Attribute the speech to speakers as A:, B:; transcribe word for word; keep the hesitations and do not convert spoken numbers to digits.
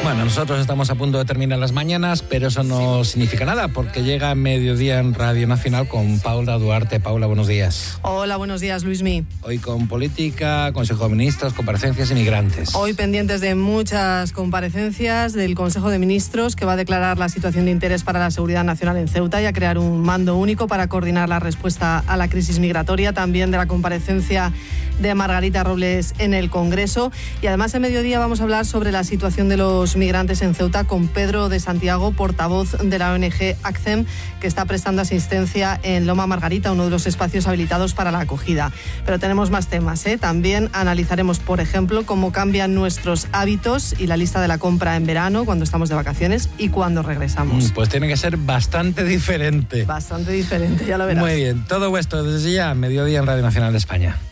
A: Bueno, nosotros estamos a punto de terminar las mañanas, pero eso no significa nada, porque llega Mediodía en Radio Nacional con Paula Duarte. Paula, buenos días.
B: Hola, buenos días, Luismi.
A: Hoy con política, Consejo de Ministros, comparecencias y migrantes.
B: Hoy pendientes de muchas comparecencias del Consejo de Ministros, que va a declarar la situación de interés para la seguridad nacional en Ceuta y a crear un mando único para coordinar la respuesta a la crisis migratoria. También de la comparecencia de Margarita Robles en el Congreso. Y además, en Mediodía vamos a hablar sobre la situación de los migrantes en Ceuta con Pedro de Santiago, portavoz de la O N G ACCEM, que está prestando asistencia en Loma Margarita, uno de los espacios habilitados para la acogida. Pero tenemos más temas, ¿eh? También analizaremos, por ejemplo, cómo cambian nuestros hábitos y la lista de la compra en verano, cuando estamos de vacaciones y cuando regresamos.
A: Pues tiene que ser bastante diferente.
B: Bastante diferente, ya lo verás.
A: Muy bien, todo esto desde ya, Mediodía en Radio Nacional de España.